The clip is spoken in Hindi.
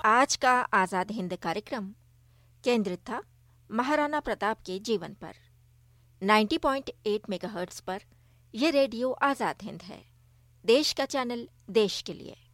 आज का आज़ाद हिंद कार्यक्रम केंद्रित था महाराणा प्रताप के जीवन पर। 90.8 मेगाहर्ट्ज़ पर यह रेडियो आज़ाद हिंद है, देश का चैनल देश के लिए।